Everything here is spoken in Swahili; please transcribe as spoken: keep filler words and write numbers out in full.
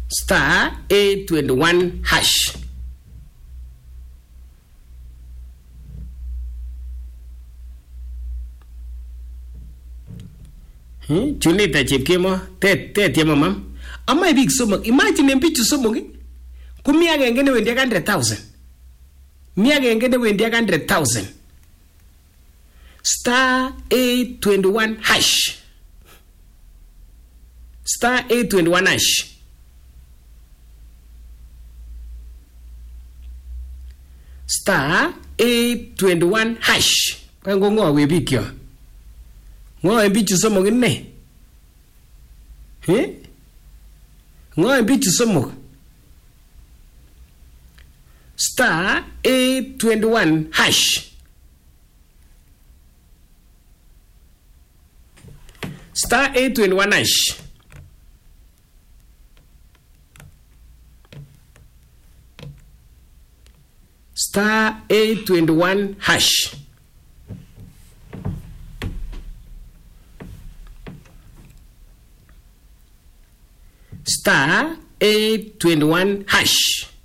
star eight twenty-one hash. Hmm, chunita chepkemo, tet tet yema mam. Ama big somok, imagine mpichu somok. Kumi agenge ne wendi one hundred thousand. Mi agenge ne wendi one hundred thousand. Star eight twenty-one hash. Star eight twenty-one hash. Star eight twenty-one hash. Kango ngo we bikyo. Ngo embichu somok ne. He? Ngo embichu somok. Star eight twenty-one hash. Star eight twenty-one hash. Star eight twenty-one hash. Star eight twenty-one hash.